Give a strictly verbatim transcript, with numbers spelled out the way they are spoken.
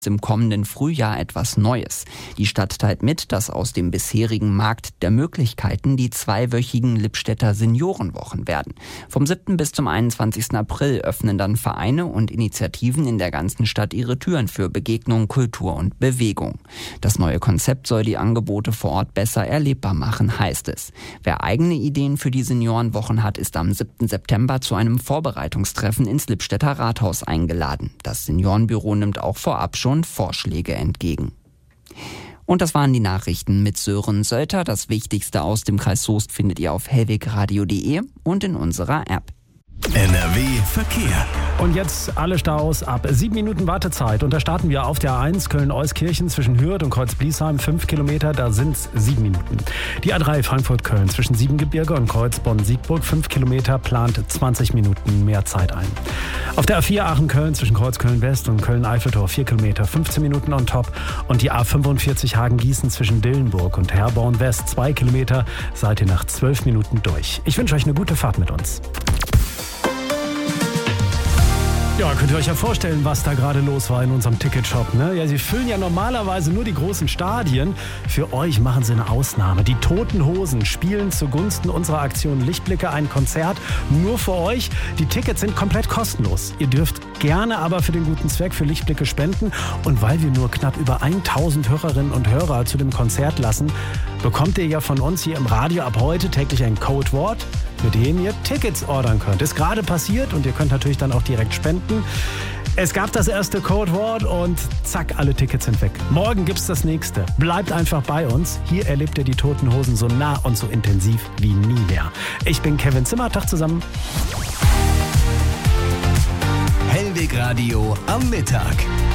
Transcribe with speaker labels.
Speaker 1: im kommenden Frühjahr etwas Neues. Die Stadt teilt mit, dass aus dem bisherigen Markt der Möglichkeiten die zweiwöchigen Lippstädter Seniorenwochen werden. Vom siebten bis zum einundzwanzigsten April öffnen dann Vereine und Initiativen in der ganzen Stadt ihre Türen für Begegnung, Kultur und Bewegung. Das neue Konzept soll die Angebote vor Ort besser erlebbar machen, heißt es. Wer eigene Ideen für die Seniorenwochen hat, ist am siebten September zu einem Vorbereitungstreffen ins Lippstädter Rathaus eingeladen. Das Seniorenbüro nimmt auch vorab schon Vorschläge entgegen. Und das waren die Nachrichten mit Sören Sölter. Das Wichtigste aus dem Kreis Soest findet ihr auf hellwegradio punkt de und in unserer App.
Speaker 2: N R W Verkehr.
Speaker 3: Und jetzt alle Staus ab sieben Minuten Wartezeit. Und da starten wir auf der A eins Köln-Euskirchen zwischen Hürth und Kreuz-Bliesheim. Fünf Kilometer, da sind es sieben Minuten. Die A drei Frankfurt-Köln zwischen Siebengebirge und Kreuz-Bonn-Siegburg. Fünf Kilometer, plant zwanzig Minuten mehr Zeit ein. Auf der A vier Aachen-Köln zwischen Kreuz-Köln-West und Köln-Eiffeltor. Vier Kilometer, fünfzehn Minuten on top. Und die A fünfundvierzig Hagen-Gießen zwischen Dillenburg und Herborn-West. Zwei Kilometer, seid ihr nach zwölf Minuten durch. Ich wünsche euch eine gute Fahrt mit uns. Ja, könnt ihr euch ja vorstellen, was da gerade los war in unserem Ticketshop, ne? Ja, sie füllen ja normalerweise nur die großen Stadien. Für euch machen sie eine Ausnahme. Die Toten Hosen spielen zugunsten unserer Aktion Lichtblicke ein Konzert nur für euch. Die Tickets sind komplett kostenlos. Ihr dürft gerne aber für den guten Zweck für Lichtblicke spenden. Und weil wir nur knapp über tausend Hörerinnen und Hörer zu dem Konzert lassen, bekommt ihr ja von uns hier im Radio ab heute täglich ein Codewort, mit dem ihr Tickets ordern könnt. Ist gerade passiert und ihr könnt natürlich dann auch direkt spenden. Es gab das erste Codewort und zack, alle Tickets sind weg. Morgen gibt's das nächste. Bleibt einfach bei uns. Hier erlebt ihr die Toten Hosen so nah und so intensiv wie nie mehr. Ich bin Kevin Zimmer. Tag zusammen.
Speaker 2: Hellwegradio am Mittag.